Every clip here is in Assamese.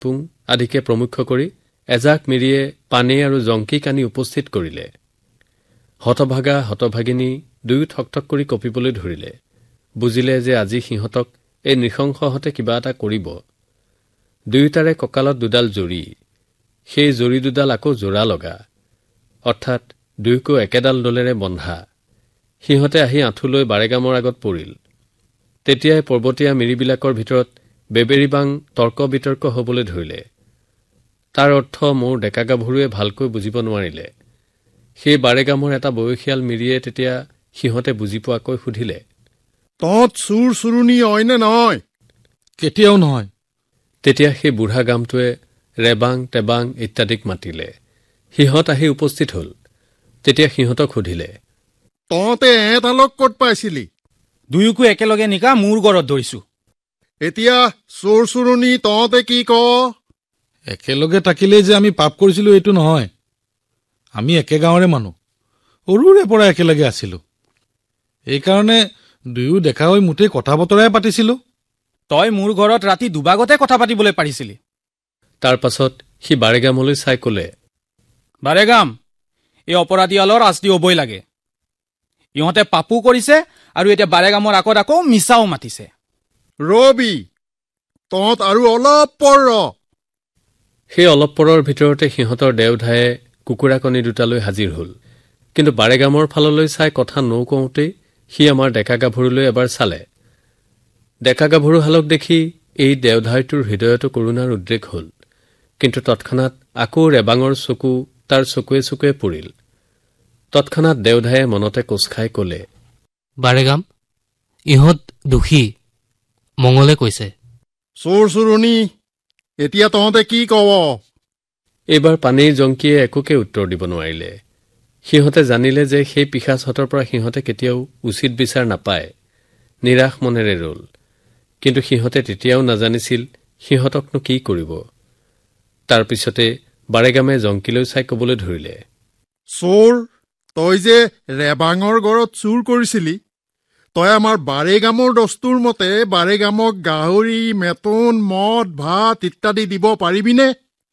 পুং আদিকে প্ৰমুখ্য কৰি এজাক মিৰিয়ে পানী আৰু জংকিক আনি উপস্থিত কৰিলে। হতভাগা হতভাগিনী দুয়ো ঠকঠক কৰি কঁপিবলৈ ধৰিলে। বুজিলে যে আজি সিহঁতক এই নৃশংসহতে কিবা এটা কৰিব। দুয়োটাৰে কঁকালত দুডাল জৰী, সেই জৰী দুডাল আকৌ জোৰা লগা, অৰ্থাৎ দুয়োকো একেডাল দলেৰে বন্ধা। সিহঁতে আহি আঁঠুলৈ বাৰেগামৰ আগত পৰিল। তেতিয়াই পৰ্বতীয়া মিৰিবিলাকৰ ভিতৰত বেবেৰিবাং তৰ্ক বিতৰ্ক হবলৈ ধৰিলে। তাৰ অৰ্থ মোৰ ডেকা গাভৰুৱে ভালকৈ বুজিব নোৱাৰিলে। সেই বাৰেগামৰ এটা বয়সীয়াল মিৰিয়ে তেতিয়া সিহঁতে বুজি পোৱাকৈ সুধিলে, তহঁত চুৰ চুৰুনি হয়নে নহয়? কেতিয়াও নহয়। তেতিয়া সেই বুঢ়া গামটোৱে ৰেবাং টেবাং ইত্যাদিক মাতিলে। সিহঁত আহি উপস্থিত হল। তেতিয়া সিহঁতক সুধিলে, তহঁতে এহেঁতালক ক'ত পাইছিলি? দুয়োকো একেলগে নিকা মোৰ ঘৰত ধৰিছো। এতিয়া চোৰ চুৰুনি তহঁতে কি ক? একেলগে থাকিলেই যে আমি পাপ কৰিছিলো এইটো নহয়। আমি একে গাঁৱৰে মানুহ, সৰুৰে পৰা একেলগে আছিলো। এইকাৰণে দুয়ো দেখা হৈ মুঠেই কথা বতৰাই পাতিছিলো। তই মোৰ ঘৰত ৰাতি দুবাগতে কথা পাতিবলৈ পাৰিছিলি। তাৰ পাছত সি বাৰেগামলৈ চাই কলে, বাৰেগাম, এই অপৰাধীয়ালৰ শাস্তি হ'বই লাগে। ইহঁতে পাপো কৰিছে আৰু এতিয়া বাৰেগামৰ আগত আকৌ মিছাও মাতিছে। ৰবি, তহঁত আৰু অলপ পৰ ৰ। সেই অলপ পৰৰ ভিতৰতে সিহঁতৰ দেওধায়ে কুকুৰা কণী দুটালৈ হাজিৰ হল। কিন্তু বাৰেগামৰ ফাললৈ চাই কথা নকওঁতেই সি আমাৰ ডেকা গাভৰুলৈ এবাৰ চালে। ডেকা গাভৰুহালক দেখি এই দেওধাইটোৰ হৃদয়তো কৰোণাৰ উদ্ৰেক হল। কিন্তু তৎক্ষণাৎ আকৌ ৰেবাঙৰ চকু তাৰ চকুৱে চকুৱে পৰিল। তৎক্ষণাৎ দেওধায়ে মনতে কোচ খাই কলে, বাৰেগাম, ইহঁত দোষী, মঙলে কৈছে। চোৰ চুৰুনি, এতিয়া তহঁতে কি কৱ? এইবাৰ পানীৰ জংকিয়ে একোকে উত্তৰ দিব নোৱাৰিলে। সিহঁতে জানিলে যে সেই পিশাচহঁতৰ পৰা সিহঁতে কেতিয়াও উচিত বিচাৰ নাপায়। নিৰাশ মনেৰে ৰল। কিন্তু সিহঁতে তেতিয়াও নাজানিছিল সিহঁতকনো কি কৰিব। তাৰ পিছতে বাৰেগামে জংকিলৈ চাই কবলৈ ধৰিলে, চোৰ, তই যে ৰেবাঙৰ ঘৰত চুৰ কৰিছিলি, তই আমাৰ বাৰেগামৰ দস্তুৰ মতে বাৰেগামক গাহৰি, মেটন, মদ, ভাত ইত্যাদি দিব পাৰিবিনে?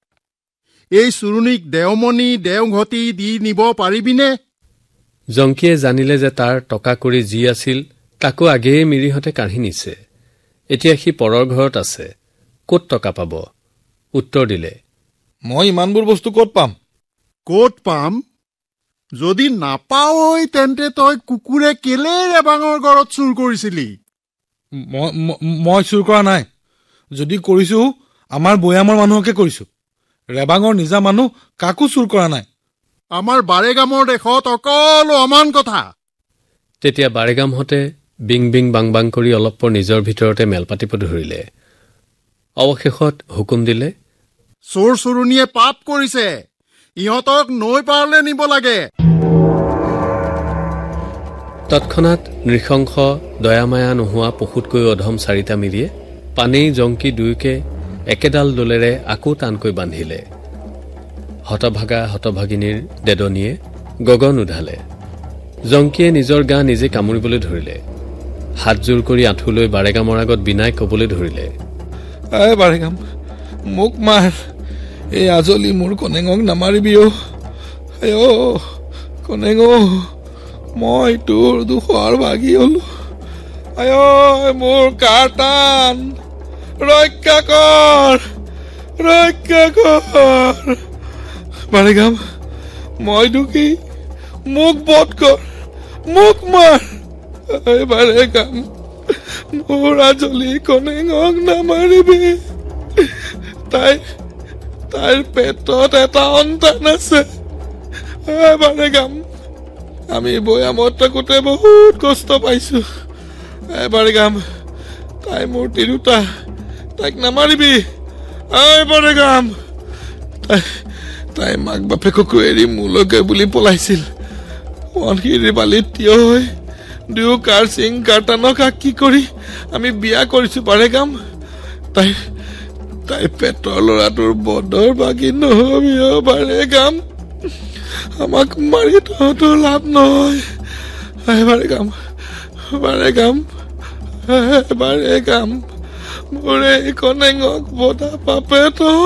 এই চুৰুনিক দেওমণি দেওঘটি দি নিব পাৰিবিনে? জংকিয়ে জানিলে যে তাৰ টকা কৰি যি আছিল তাকো আগেয়ে মিৰিহঁতে কাঢ়ি নিছে। এতিয়া সি পৰৰ ঘৰত আছে, ক'ত টকা পাব? উত্তৰ দিলে, মই ইমানবোৰ বস্তু ক'ত পাম? ক'ত পাম? যদি নাপাৱই তেন্তে তই কুকুৰে কেলে ৰেবাঙৰ ঘৰত চুৰ কৰিছিলি? মই চুৰ কৰা নাই। যদি কৰিছো আমাৰ বৈয়ামৰ মানুহকে কৰিছো। ৰেবাঙৰ নিজা মানুহ কাকো চুৰ কৰা নাই। আমাৰ বাৰেগামৰ দেশত অকল অমান কথা। তেতিয়া বাৰেগামহঁতে বিং বিং বাং বাং কৰি অলপ পৰ নিজৰ ভিতৰতে মেল পাতিব ধৰিলে। অৱশেষত হুকুম দিলে, চোৰ চুৰুনিয়ে পাপ কৰিছে, ইহঁতক নৈ পাৰলৈ নিব লাগে। তৎক্ষণাৎ নৃশংস দয়ামায়া নোহোৱা পশুতকৈ অধম চাৰিটা মিৰিয়ে পানী জংকি দুয়োকে একেডাল দোলেৰে আকৌ টানকৈ বান্ধিলে। হতভাগা হতভাগিনীৰ দেদনীয়ে গগন উধালে। জংকিয়ে নিজৰ গা নিজে কামুৰিবলৈ ধৰিলে। হাতজোৰ কৰি আঁঠুলৈ বাৰেগামৰ আগত বিনাই কবলৈ ধৰিলে, বাৰেগাম, মোক মাৰ, এই আজলি মোৰ কনেঙক নামাৰিবি অ। কনেঙ, মই তোৰ দুখৰ ভাগি হলো। মোৰ কাটান, ৰক্ষা কৰ, ৰক্ষা কৰ। বাৰেগাম, মই দুখী, মোক বধ কৰ, মোক মাৰ। বাৰেগাম, মোৰ আজলি কনেঙক নামাৰিবি। তাইৰ পেটত এটা সন্তান আছে। বাৰেগাম, আমি বৈয়ামত থাকোঁতে বহুত কষ্ট পাইছো। বাৰেগাম, তাই মোৰ তিৰোতা, তাইক নামাৰিবি। বাৰেগাম, তাই মাক বাপেককো এৰি মোলৈকে বুলি পলাইছিল। বনশিৰি বালিত থিয় হৈ দুয়ো কাৰ সিং কাৰ্টানক আঁকি কৰি আমি বিয়া কৰিছো। বাৰেগাম, তাইৰ পেটৰ ল'ৰাটোৰ বদৰ বাগি নহবি অ। বাৰেগাম, আমাক মাৰি তহঁতৰ লাভ নহয়। বাৰেগাম, বাৰেগাম, বাৰেগাম, মোৰ এই কনেঙক বদা পাপে তহঁত